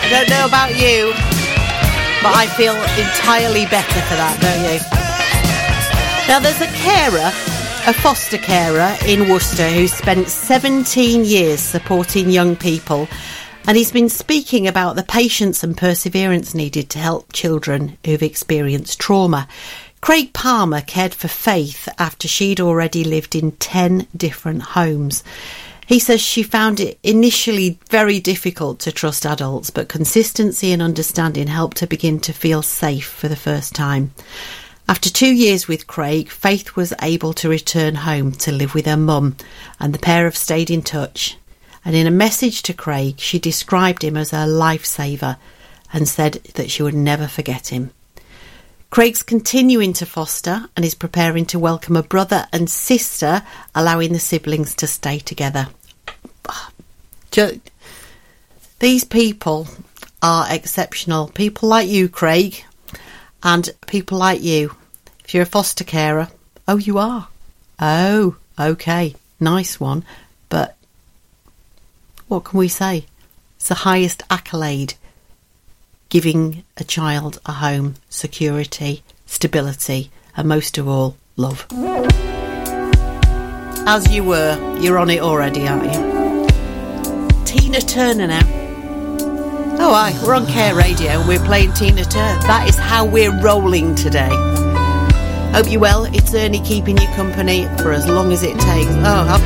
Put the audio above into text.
I don't know about you, but I feel entirely better for that, don't you? Now, there's a foster carer in Worcester who spent 17 years supporting young people, and he's been speaking about the patience and perseverance needed to help children who've experienced trauma. Craig Palmer cared for Faith after she'd already lived in 10 different homes. He says she found it initially very difficult to trust adults, but consistency and understanding helped her begin to feel safe for the first time. After 2 years with Craig, Faith was able to return home to live with her mum, and the pair have stayed in touch. And in a message to Craig, she described him as her lifesaver and said that she would never forget him. Craig's continuing to foster and is preparing to welcome a brother and sister, allowing the siblings to stay together. These people are exceptional. People like you, Craig, and people like you. If you're a foster carer, oh, you are. Oh, okay, nice one. But what can we say? It's the highest accolade. Giving a child a home, security, stability, and most of all, love. As you were, you're on it already, aren't you? Tina Turner now. Oh, aye, we're on Care Radio and we're playing Tina Turner. That is how we're rolling today. Hope you're well. It's Ernie keeping you company for as long as it takes. Oh,